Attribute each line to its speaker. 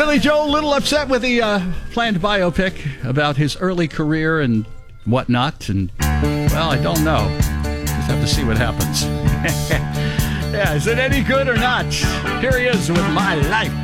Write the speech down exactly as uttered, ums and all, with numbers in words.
Speaker 1: Billy Joel, a little upset with the uh, planned biopic about his early career and whatnot. And, well, I don't know. Just have to see what happens. Yeah, is it any good or not? Here he is with My Life.